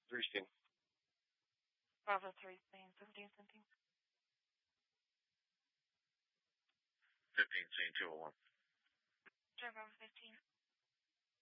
3 Bravo 3, seeing 17 something. 15, seeing 201. Sure, Bravo 15.